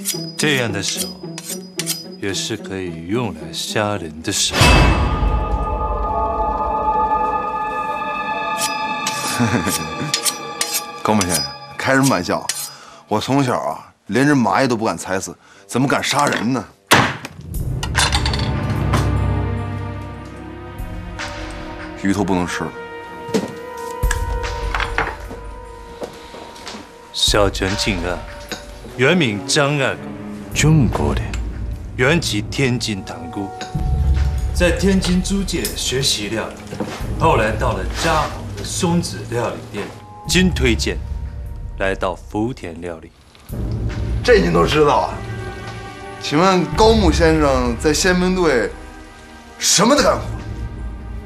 这样的手也是可以用来杀人的手。 高木先生，开什么玩笑？我从小啊，连只蚂蚁都不敢踩死，怎么敢杀人呢？鱼头不能吃了。 小泉进二，原名张二狗，中国人，原籍天津塘沽，在天津租界学习料理，后来到了嘉豪的松子料理店，经推荐来到福田料理。 这您都知道啊？请问高木先生在宪兵队什么的干过？